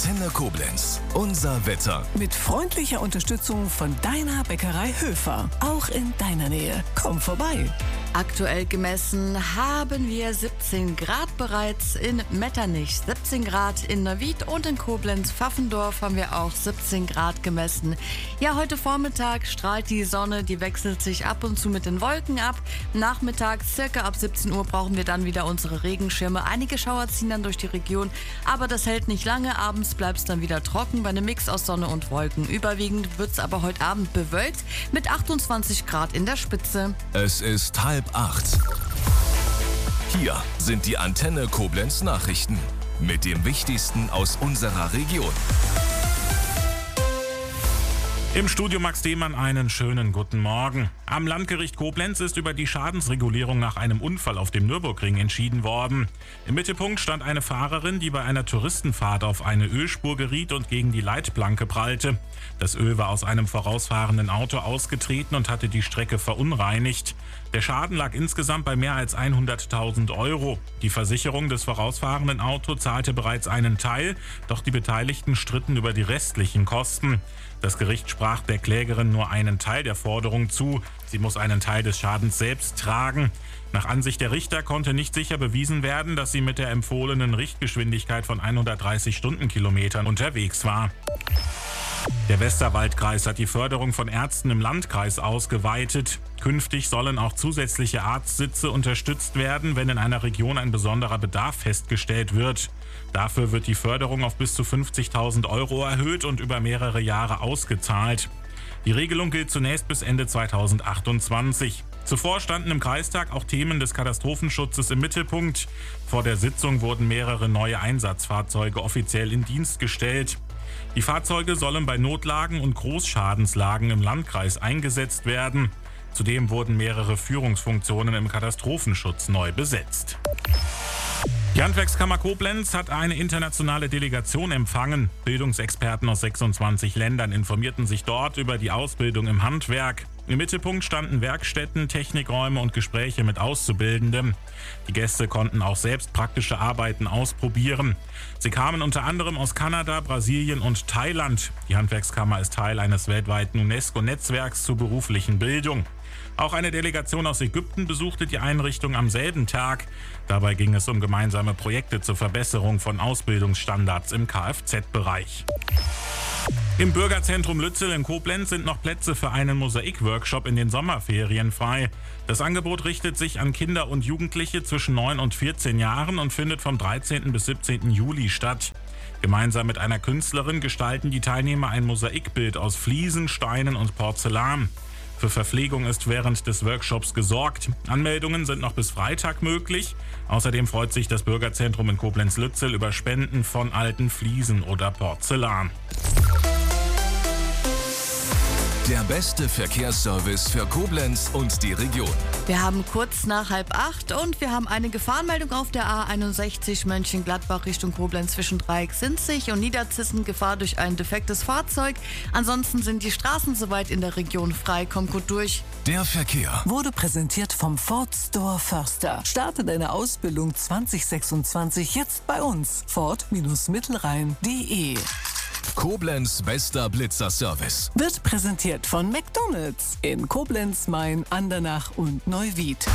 Antenne Koblenz. Unser Wetter. Mit freundlicher Unterstützung von deiner Bäckerei Höfer. Auch in deiner Nähe. Komm vorbei. Aktuell gemessen haben wir 17 Grad bereits in Metternich, 17 Grad in Neuwied und in Koblenz-Pfaffendorf haben wir auch 17 Grad gemessen. Ja, heute Vormittag strahlt die Sonne, die wechselt sich ab und zu mit den Wolken ab. Nachmittags, circa ab 17 Uhr, brauchen wir dann wieder unsere Regenschirme. Einige Schauer ziehen dann durch die Region, aber das hält nicht lange. Abends bleibt es dann wieder trocken bei einem Mix aus Sonne und Wolken. Überwiegend wird es aber heute Abend bewölkt mit 28 Grad in der Spitze. Es ist 7:30. Hier sind die Antenne Koblenz Nachrichten mit dem Wichtigsten aus unserer Region. Im Studio Max Demann einen schönen guten Morgen. Am Landgericht Koblenz ist über die Schadensregulierung nach einem Unfall auf dem Nürburgring entschieden worden. Im Mittelpunkt stand eine Fahrerin, die bei einer Touristenfahrt auf eine Ölspur geriet und gegen die Leitplanke prallte. Das Öl war aus einem vorausfahrenden Auto ausgetreten und hatte die Strecke verunreinigt. Der Schaden lag insgesamt bei mehr als 100.000 Euro. Die Versicherung des vorausfahrenden Autos zahlte bereits einen Teil, doch die Beteiligten stritten über die restlichen Kosten. Das Gericht sprach der Klägerin nur einen Teil der Forderung zu. Sie muss einen Teil des Schadens selbst tragen. Nach Ansicht der Richter konnte nicht sicher bewiesen werden, dass sie mit der empfohlenen Richtgeschwindigkeit von 130 Stundenkilometern unterwegs war. Der Westerwaldkreis hat die Förderung von Ärzten im Landkreis ausgeweitet. Künftig sollen auch zusätzliche Arztsitze unterstützt werden, wenn in einer Region ein besonderer Bedarf festgestellt wird. Dafür wird die Förderung auf bis zu 50.000 Euro erhöht und über mehrere Jahre ausgezahlt. Die Regelung gilt zunächst bis Ende 2028. Zuvor standen im Kreistag auch Themen des Katastrophenschutzes im Mittelpunkt. Vor der Sitzung wurden mehrere neue Einsatzfahrzeuge offiziell in Dienst gestellt. Die Fahrzeuge sollen bei Notlagen und Großschadenslagen im Landkreis eingesetzt werden. Zudem wurden mehrere Führungsfunktionen im Katastrophenschutz neu besetzt. Die Handwerkskammer Koblenz hat eine internationale Delegation empfangen. Bildungsexperten aus 26 Ländern informierten sich dort über die Ausbildung im Handwerk. Im Mittelpunkt standen Werkstätten, Technikräume und Gespräche mit Auszubildenden. Die Gäste konnten auch selbst praktische Arbeiten ausprobieren. Sie kamen unter anderem aus Kanada, Brasilien und Thailand. Die Handwerkskammer ist Teil eines weltweiten UNESCO-Netzwerks zur beruflichen Bildung. Auch eine Delegation aus Ägypten besuchte die Einrichtung am selben Tag. Dabei ging es um gemeinsame Projekte zur Verbesserung von Ausbildungsstandards im Kfz-Bereich. Im Bürgerzentrum Lützel in Koblenz sind noch Plätze für einen Mosaikworkshop in den Sommerferien frei. Das Angebot richtet sich an Kinder und Jugendliche zwischen 9 und 14 Jahren und findet vom 13. bis 17. Juli statt. Gemeinsam mit einer Künstlerin gestalten die Teilnehmer ein Mosaikbild aus Fliesen, Steinen und Porzellan. Für Verpflegung ist während des Workshops gesorgt. Anmeldungen sind noch bis Freitag möglich. Außerdem freut sich das Bürgerzentrum in Koblenz-Lützel über Spenden von alten Fliesen oder Porzellan. Der beste Verkehrsservice für Koblenz und die Region. Wir haben kurz nach 7:30 und wir haben eine Gefahrenmeldung auf der A61 Mönchengladbach Richtung Koblenz zwischen Dreieck-Sinzig und Niederzissen. Gefahr durch ein defektes Fahrzeug. Ansonsten sind die Straßen soweit in der Region frei. Kommt gut durch. Der Verkehr Wurde präsentiert vom Ford Store Förster. Starte deine Ausbildung 2026 jetzt bei uns. Ford-Mittelrhein.de. Koblenz bester Blitzerservice. Wird präsentiert von McDonald's in Koblenz, Main, Andernach und Neuwied.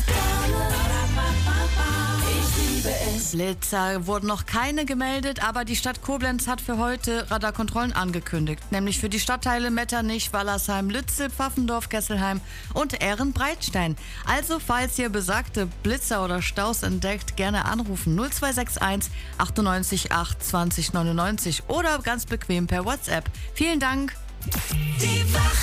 Blitzer wurden noch keine gemeldet, aber die Stadt Koblenz hat für heute Radarkontrollen angekündigt. Nämlich für die Stadtteile Metternich, Wallersheim, Lützel, Pfaffendorf, Kesselheim und Ehrenbreitstein. Also falls ihr besagte Blitzer oder Staus entdeckt, gerne anrufen 0261 98 8 20 99 oder ganz bequem per WhatsApp. Vielen Dank. Die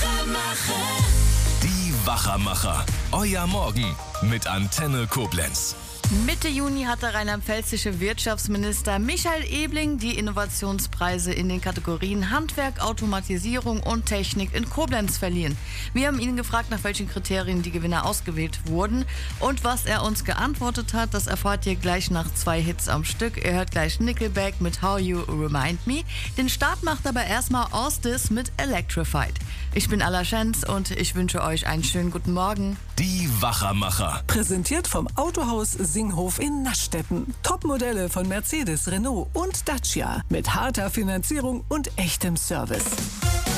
Wachermacher. Euer Morgen mit Antenne Koblenz. Mitte Juni hat der rheinland-pfälzische Wirtschaftsminister Michael Ebling die Innovationspreise in den Kategorien Handwerk, Automatisierung und Technik in Koblenz verliehen. Wir haben ihn gefragt, nach welchen Kriterien die Gewinner ausgewählt wurden und was er uns geantwortet hat, das erfahrt ihr gleich nach 2 Hits am Stück. Ihr hört gleich Nickelback mit How You Remind Me. Den Start macht aber erstmal Ostis mit Electrified. Ich bin Alla Schenz und ich wünsche euch einen schönen guten Morgen. Die Wachermacher. Präsentiert vom Autohaus Singhof in Naschstetten. Topmodelle von Mercedes, Renault und Dacia mit harter Finanzierung und echtem Service.